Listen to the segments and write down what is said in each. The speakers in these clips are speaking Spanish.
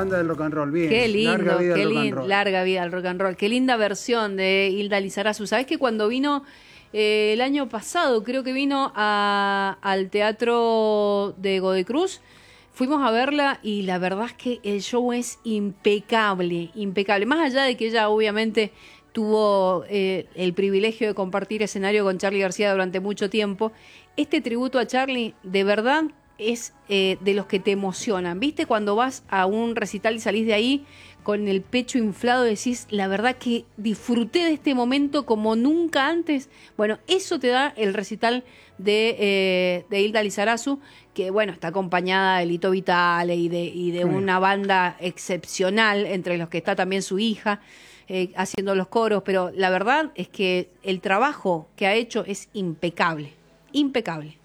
banda del rock and roll, bien. Qué lindo, larga vida qué al rock and roll. larga vida al rock and roll. Qué linda versión de Hilda Lizarazu. ¿Sabés que cuando vino el año pasado, creo que vino al Teatro de Godoy Cruz, fuimos a verla y la verdad es que el show es impecable, impecable. Más allá de que ella obviamente tuvo el privilegio de compartir escenario con Charly García durante mucho tiempo, este tributo a Charly de verdad es de los que te emocionan. ¿Viste? Cuando vas a un recital y salís de ahí con el pecho inflado, decís, la verdad que disfruté de este momento como nunca antes. Bueno, eso te da el recital de Hilda Lizarazu, que bueno, está acompañada de Lito Vitale y de una banda excepcional, entre los que está también su hija, haciendo los coros, pero la verdad es que el trabajo que ha hecho es impecable, impecable.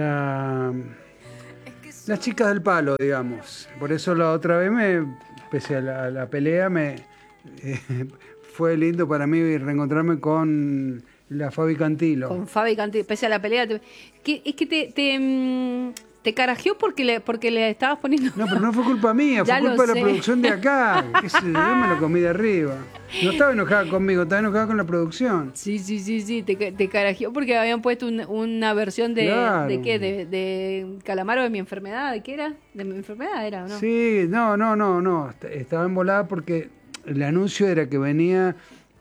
Las chicas del palo, digamos. Por eso la otra vez, pese a la pelea, fue lindo para mí reencontrarme con la Fabi Cantilo. Con Fabi Cantilo, pese a la pelea. Es que te carajeó porque le estabas poniendo... No, pero no fue culpa mía, fue culpa de la producción de acá. Yo me lo comí de arriba. No estaba enojada conmigo, estaba enojada con la producción. Sí, te carajeó porque habían puesto una versión de... Claro. ¿De qué? ¿De Calamaro de mi enfermedad? ¿De qué era? ¿De mi enfermedad era o no? Sí, no. Estaba embolada porque el anuncio era que venía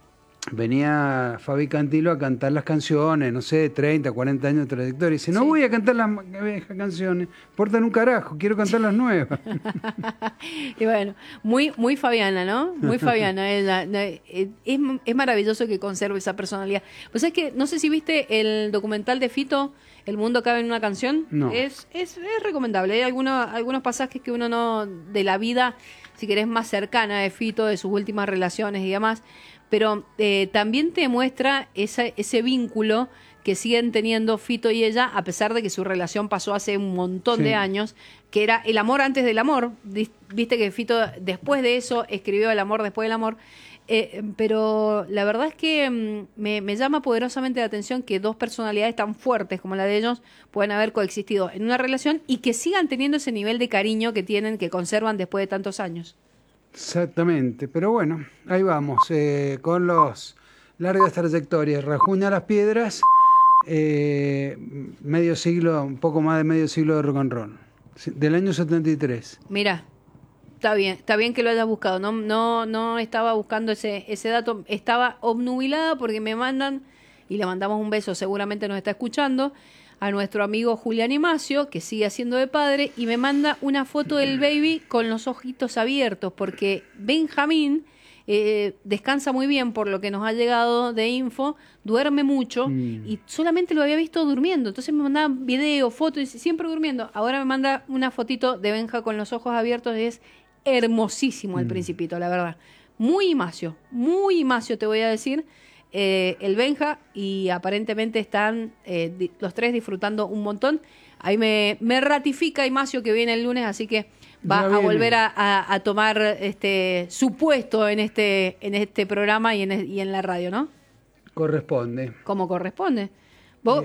Fabi Cantilo a cantar las canciones, no sé, 30, 40 años de trayectoria. Y dice, no voy a cantar las viejas canciones, importan un carajo, quiero cantar las nuevas. Y bueno, muy Fabiana, ¿no? Muy Fabiana. Es maravilloso que conserve esa personalidad. Pues es que, no sé si viste el documental de Fito, El mundo cabe en una canción. No. Es recomendable. Hay algunos pasajes que uno no, de la vida, si querés, más cercana de Fito, de sus últimas relaciones y demás, pero también te muestra ese vínculo que siguen teniendo Fito y ella, a pesar de que su relación pasó hace un montón de años, que era el amor antes del amor. Viste que Fito después de eso escribió El amor después del amor. Pero la verdad es que me llama poderosamente la atención que dos personalidades tan fuertes como la de ellos puedan haber coexistido en una relación y que sigan teniendo ese nivel de cariño que tienen, que conservan después de tantos años. Exactamente, pero bueno, ahí vamos, con los largas trayectorias. Rajuña las piedras, medio siglo, un poco más de medio siglo de rock and roll, del año 73. Mira, está bien que lo hayas buscado. No estaba buscando ese dato, estaba obnubilada porque me mandan, y le mandamos un beso, seguramente nos está escuchando, a nuestro amigo Julián Imacio, que sigue haciendo de padre, y me manda una foto del baby con los ojitos abiertos, porque Benjamín descansa muy bien, por lo que nos ha llegado de info, duerme mucho, y solamente lo había visto durmiendo. Entonces me mandaba video, fotos, y siempre durmiendo. Ahora me manda una fotito de Benja con los ojos abiertos, y es hermosísimo el principito, la verdad. Muy Imacio, te voy a decir. El Benja, y aparentemente están los tres disfrutando un montón. Ahí me ratifica Imacio que viene el lunes, así que va a volver a tomar su puesto en este programa y en la radio, ¿no? Corresponde. Como corresponde. Vos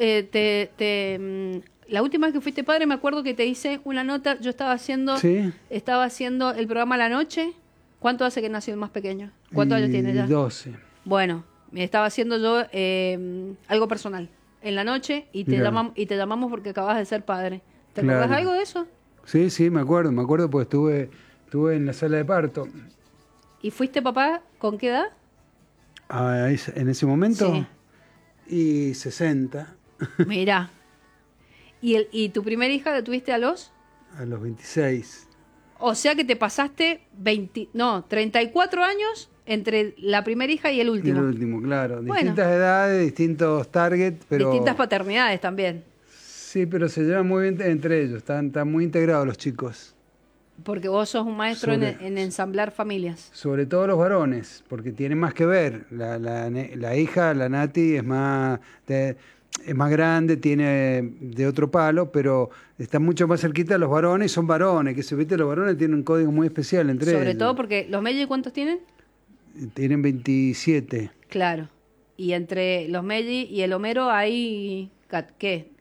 la última vez que fuiste padre, me acuerdo que te hice una nota. Yo estaba haciendo el programa a la noche. ¿Cuánto hace que nació el más pequeño? ¿Cuántos años tiene ya? 12. Bueno, me estaba haciendo yo algo personal en la noche y te llamamos porque acabas de ser padre. ¿Te acordás algo de eso? Sí, me acuerdo porque estuve en la sala de parto. ¿Y fuiste papá con qué edad? En ese momento, sí. Y 60. Mirá. ¿Y tu primera hija la tuviste a los? A los 26. O sea que te pasaste 34 años entre la primera hija y el último. Y el último, claro. Distintas edades, distintos targets, pero... Distintas paternidades también. Sí, pero se llevan muy bien entre ellos. Están muy integrados los chicos. Porque vos sos un maestro en ensamblar familias. Sobre todo los varones, porque tienen más que ver. La hija, la Nati, es más grande, tiene de otro palo, pero está mucho más cerquita de los varones, y son varones, que se viste, los varones tienen un código muy especial entre ellos. Sobre todo porque los Melli, ¿cuántos tienen? Tienen 27. Claro. Y entre los Melli y el Homero hay, ¿qué?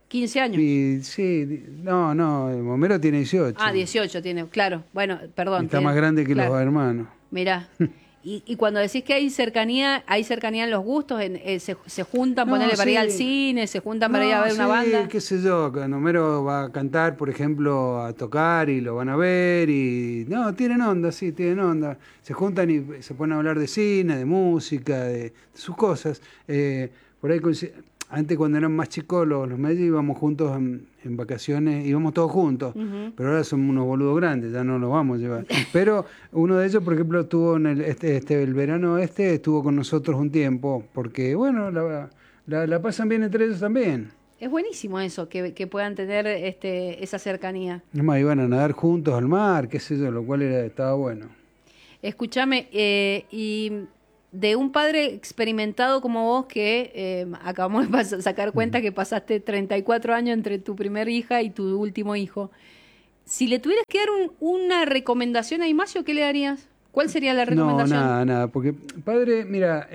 15 años. Y, sí, no, Homero tiene 18. Ah, 18 tiene, claro. Bueno, perdón. Y está más grande que los hermanos. Mirá. Y cuando decís que hay cercanía en los gustos, se juntan, ponerle para ir al cine, se juntan para ir a ver una banda. Qué sé yo, cuando Homero va a cantar, por ejemplo, a tocar y lo van a ver y... No, tienen onda, sí, tienen onda. Se juntan y se ponen a hablar de cine, de música, de sus cosas. Por ahí, antes cuando eran más chicos, los medios íbamos juntos en vacaciones, íbamos todos juntos, pero ahora somos unos boludos grandes, ya no los vamos a llevar. Pero uno de ellos, por ejemplo, estuvo en el verano estuvo con nosotros un tiempo, porque bueno, la pasan bien entre ellos también. Es buenísimo eso, que puedan tener esa cercanía. Es más, iban a nadar juntos al mar, qué sé yo, lo cual estaba bueno. Escúchame, y de un padre experimentado como vos, que acabamos de sacar cuenta que pasaste 34 años entre tu primer hija y tu último hijo, si le tuvieras que dar una recomendación a Ignacio, ¿qué le darías? ¿Cuál sería la recomendación? No, nada, porque padre, mira,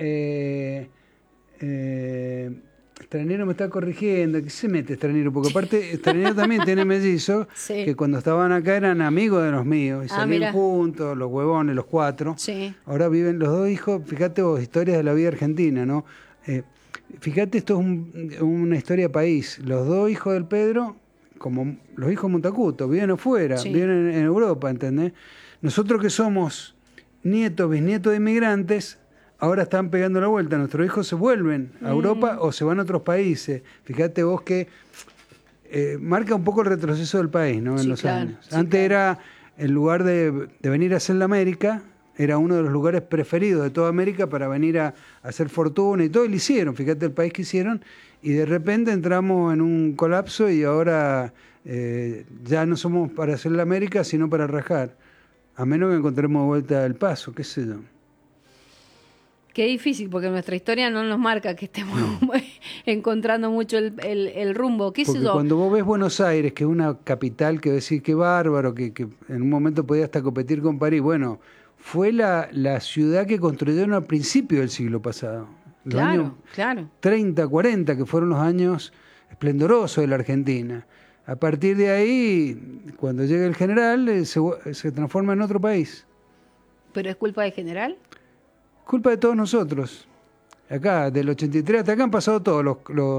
Stranero me está corrigiendo, ¿qué se mete Stranero? Porque aparte Stranero también tiene mellizos, sí, que cuando estaban acá eran amigos de los míos, y salían juntos, los huevones, los 4. Sí. Ahora viven los 2 hijos, fíjate vos, historias de la vida argentina, ¿no? Fíjate, esto es una historia país. Los 2 hijos del Pedro, como los hijos Montacuto, viven afuera, sí, viven en Europa, ¿entendés? Nosotros que somos nietos, bisnietos de inmigrantes, ahora están pegando la vuelta. Nuestros hijos se vuelven a Europa o se van a otros países. Fíjate vos que marca un poco el retroceso del país, ¿no? En los años. Sí, antes era el lugar de venir a hacer la América, era uno de los lugares preferidos de toda América para venir a hacer fortuna y todo, y lo hicieron. Fíjate el país que hicieron, y de repente entramos en un colapso y ahora ya no somos para hacer la América, sino para rajar. A menos que encontremos de vuelta el paso, qué sé yo. Qué difícil, porque nuestra historia no nos marca que estemos encontrando mucho el rumbo. ¿Qué Porque sé yo? cuando vos ves Buenos Aires, que es una capital que decís qué bárbaro, que en un momento podía hasta competir con París, bueno, fue la ciudad que construyeron al principio del siglo pasado. Los años 30, 40, que fueron los años esplendorosos de la Argentina. A partir de ahí, cuando llega el general, se transforma en otro país. ¿Pero es culpa del general? Culpa de todos nosotros. Acá, del 83 hasta acá han pasado todos los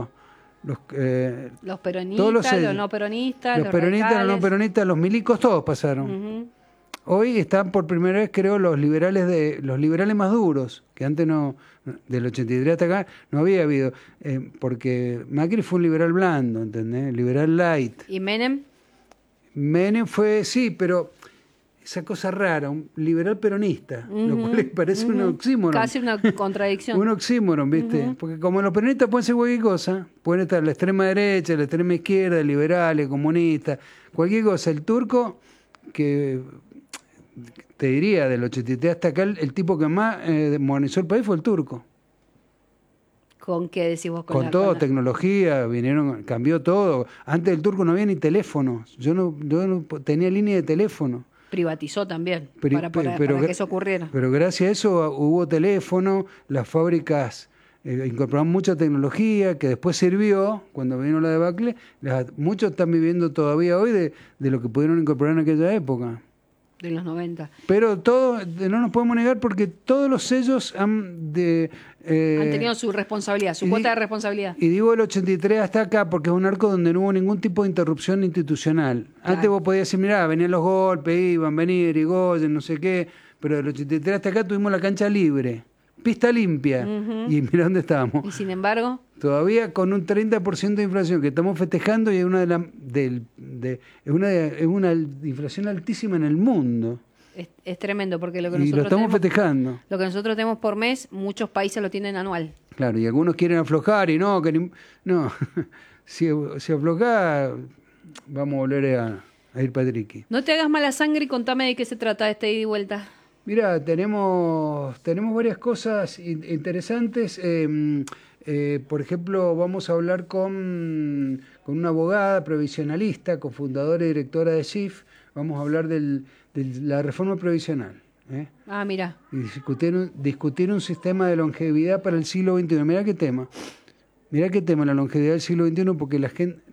peronistas, los no peronistas, los peronistas, radicales, los no peronistas, los milicos, todos pasaron. Hoy están por primera vez, creo, los liberales más duros, que antes no, del 83 hasta acá, no había habido. Porque Macri fue un liberal blando, ¿entendés? Liberal light. ¿Y Menem? Menem fue, sí, pero esa cosa rara, un liberal peronista, lo cual les parece un oxímoron. Casi una contradicción. Un oxímoron, ¿viste? Porque como los peronistas pueden ser cualquier cosa, pueden estar la extrema derecha, la extrema izquierda, liberales, comunistas, cualquier cosa. El turco, que te diría, del 83 hasta acá, el tipo que más modernizó el país fue el turco. ¿Con qué decís vos? Con todo, tecnología, cambió todo. Antes del turco no había ni teléfonos. Yo no tenía línea de teléfono. Privatizó también, para que eso ocurriera. Pero gracias a eso hubo teléfono, las fábricas incorporaron mucha tecnología que después sirvió, cuando vino la debacle, muchos están viviendo todavía hoy de lo que pudieron incorporar en aquella época. De los 90. Pero no nos podemos negar porque todos los sellos han tenido su responsabilidad, su cuota de responsabilidad. Y digo el 83 hasta acá porque es un arco donde no hubo ningún tipo de interrupción institucional. Claro. Antes vos podías decir, mirá, venían los golpes, iban, venir, Irigoyen, no sé qué, pero del 83 hasta acá tuvimos la cancha libre, pista limpia, y mirá dónde estábamos. Y sin embargo... Todavía con un 30% de inflación que estamos festejando y es una inflación altísima en el mundo. Es tremendo porque lo que nosotros estamos festejando. Lo que nosotros tenemos por mes, muchos países lo tienen anual. Claro, y algunos quieren aflojar y no, si aflojás vamos a volver a ir patriqui. No te hagas mala sangre y contame de qué se trata este ida y vuelta. Mira, tenemos varias cosas interesantes. Por ejemplo, vamos a hablar con una abogada previsionalista, cofundadora y directora de SIF. Vamos a hablar de la reforma previsional. Ah, mira. Y discutir un sistema de longevidad para el siglo XXI. Mirá qué tema la longevidad del siglo XXI, porque la gente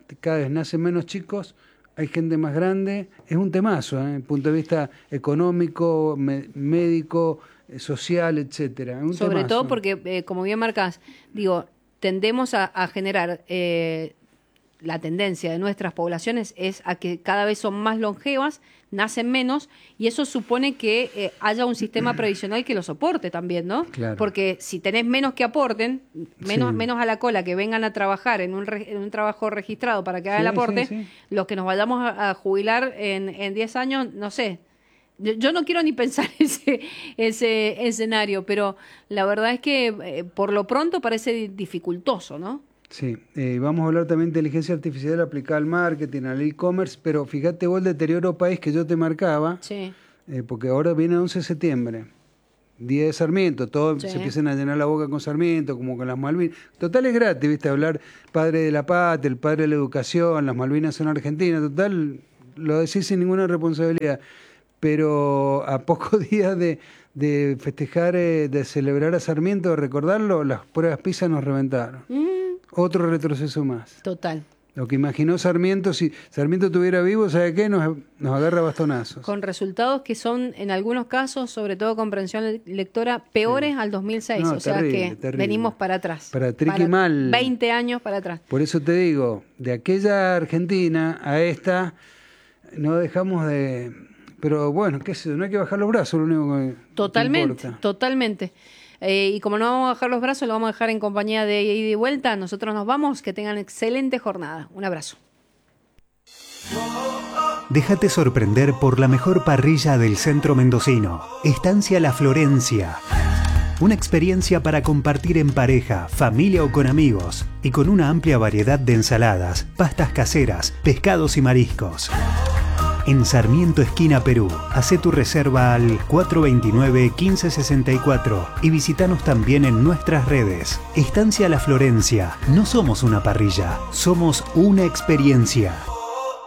cada vez nacen menos chicos, hay gente más grande, es un temazo, desde el punto de vista económico, médico, social, etcétera. Es un Sobre temazo. todo porque, como bien marcás, digo, tendemos a generar, la tendencia de nuestras poblaciones es a que cada vez son más longevas, nacen menos, y eso supone que haya un sistema previsional que lo soporte también, ¿no? Claro. Porque si tenés menos que aporten, menos Sí. menos a la cola que vengan a trabajar en un trabajo registrado para que hagan el Sí, aporte, sí. los que nos vayamos a jubilar en 10 años, no sé. Yo no quiero ni pensar ese escenario, pero la verdad es que por lo pronto parece dificultoso, ¿no? Sí, vamos a hablar también de inteligencia artificial aplicada al marketing, al e-commerce, pero fíjate vos el deterioro país que yo te marcaba, Sí. porque ahora viene el 11 de septiembre, Día de Sarmiento, todos Sí. se empiezan a llenar la boca con Sarmiento, como con las Malvinas. Total es gratis, ¿viste? Hablar padre de la patria, el padre de la educación, las Malvinas son argentinas, total, lo decís sin ninguna responsabilidad. Pero a pocos días de festejar, de celebrar a Sarmiento, de recordarlo, las pruebas PISA nos reventaron. Otro retroceso más. Total. Lo que imaginó Sarmiento, si Sarmiento estuviera vivo, ¿sabe qué? Nos agarra bastonazos. Con resultados que son, en algunos casos, sobre todo comprensión lectora, peores al 2006. No, o sea terrible, que terrible. venimos para atrás. Para triqui mal. 20 años para atrás. Por eso te digo, de aquella Argentina a esta, no dejamos de... Pero bueno, qué sé yo, no hay que bajar los brazos, lo único que Totalmente, importa. totalmente. Y como no vamos a bajar los brazos, lo vamos a dejar en compañía de ida y vuelta. Nosotros nos vamos, que tengan excelente jornada. Un abrazo. Déjate sorprender por la mejor parrilla del centro mendocino. Estancia La Florencia. Una experiencia para compartir en pareja, familia o con amigos. Y con una amplia variedad de ensaladas, pastas caseras, pescados y mariscos. En Sarmiento, esquina Perú. Hacé tu reserva al 429-1564 y visítanos también en nuestras redes. Estancia La Florencia. No somos una parrilla, somos una experiencia.